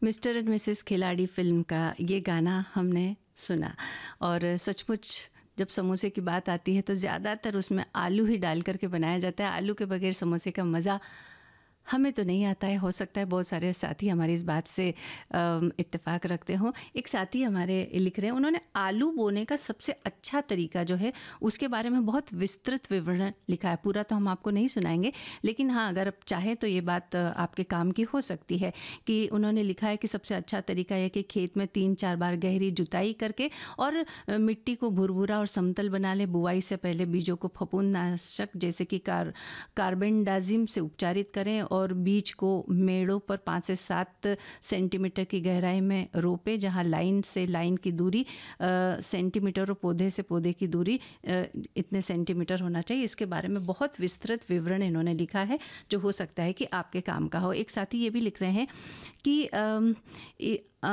Mister and Mrs खिलाड़ी film का ये गाना हमने सुना और सचमुच जब समोसे की बात आती है तो ज़्यादातर उसमें आलू ही डाल कर के बनाया जाता है। आलू के बगैर समोसे का मज़ा हमें तो नहीं आता है। हो सकता है बहुत सारे साथी हमारी इस बात से इत्तेफाक रखते हों। एक साथी हमारे लिख रहे हैं, उन्होंने आलू बोने का सबसे अच्छा तरीका जो है उसके बारे में बहुत विस्तृत विवरण लिखा है। पूरा तो हम आपको नहीं सुनाएंगे, लेकिन हाँ, अगर आप चाहें तो ये बात आपके काम की हो सकती है कि उन्होंने लिखा है कि सबसे अच्छा तरीका है कि खेत में 3-4 बार गहरी जुताई करके और मिट्टी को भुरभुरा और समतल बना ले। बुआई से पहले बीजों को फफूंदनाशक जैसे कि कार्बेंडाजिम से उपचारित करें और बीज को मेड़ों पर 5 से 7 सेंटीमीटर की गहराई में रोपे, जहां लाइन से लाइन की दूरी सेंटीमीटर और पौधे से पौधे की दूरी इतने सेंटीमीटर होना चाहिए। इसके बारे में बहुत विस्तृत विवरण इन्होंने लिखा है जो हो सकता है कि आपके काम का हो। एक साथी ये भी लिख रहे हैं कि